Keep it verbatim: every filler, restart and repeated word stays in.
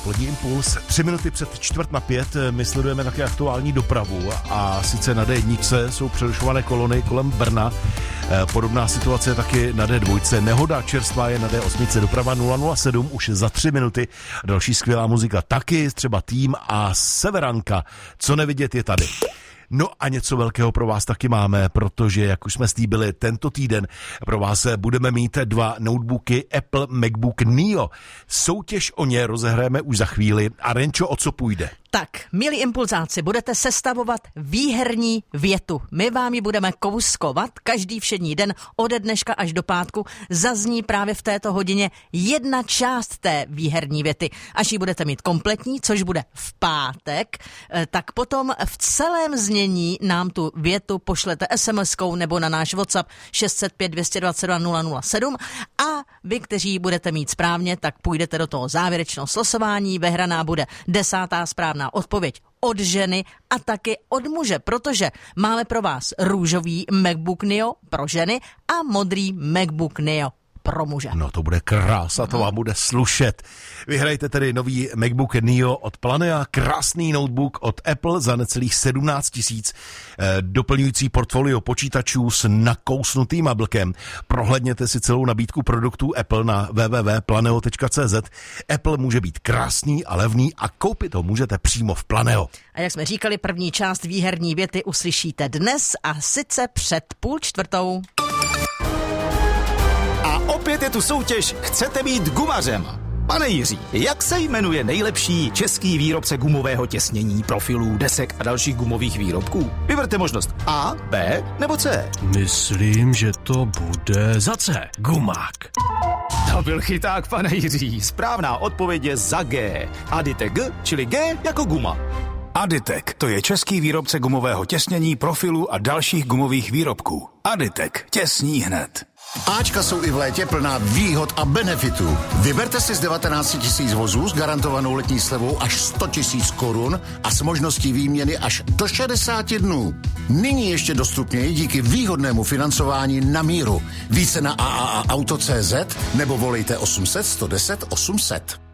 dopolední impuls. Tři minuty před čtvrt na pět my sledujeme také aktuální dopravu a sice na dé jedna jsou přerušované kolony kolem Brna. Podobná situace je taky na dé dva. Nehoda čerstvá je na dé osm, doprava nula nula sedm už za tři minuty. Další skvělá muzika taky, třeba Tým a Severanka. Co nevidět je tady. No a něco velkého pro vás taky máme, protože, jak už jsme slíbili, tento týden pro vás budeme mít dva notebooky Apple MacBook Neo. Soutěž o ně rozehrajeme už za chvíli. A Renčo, o co půjde? Tak, milí impulzáci, budete sestavovat výherní větu. My vám ji budeme kouskovat každý všední den ode dneška až do pátku. Zazní právě v této hodině jedna část té výherní věty. Až ji budete mít kompletní, což bude v pátek, tak potom v celém znění nám tu větu pošlete es em eskou nebo na náš WhatsApp šest set pět dvě dva dva nula nula sedm a vy, kteří budete mít správně, tak půjdete do toho závěrečného slosování. Vyhraná bude desátá správná odpověď od ženy a taky od muže, protože máme pro vás růžový MacBook Neo pro ženy a modrý MacBook Neo pro muže. No to bude krása, to vám bude slušet. Vyhrajte tedy nový MacBook Neo od Planea, krásný notebook od Apple za necelých sedmnáct tisíc, eh, doplňující portfolio počítačů s nakousnutým jablkem. Prohlédněte si celou nabídku produktů Apple na w w w tečka planeo tečka c z. Apple může být krásný a levný a koupit ho můžete přímo v Planeo. A jak jsme říkali, první část výherní věty uslyšíte dnes a sice před půl čtvrtou. Opět je tu soutěž Chcete být gumařem. Pane Jiří, jak se jmenuje nejlepší český výrobce gumového těsnění, profilů, desek a dalších gumových výrobků? Vyberte možnost A, B nebo C. Myslím, že to bude za C. Gumák. To byl chyták, pane Jiří. Správná odpověď je za G. Aditek G, čili G jako guma. Aditek, to je český výrobce gumového těsnění, profilů a dalších gumových výrobků. Aditek, těsní hned. Ačka jsou i v létě plná výhod a benefitů. Vyberte si z devatenáct tisíc vozů s garantovanou letní slevou až sto tisíc korun a s možností výměny až do šedesáti dnů. Nyní ještě dostupněji díky výhodnému financování na míru. Více na a a a auto tečka cé zet nebo volejte osm set sto deset osm set.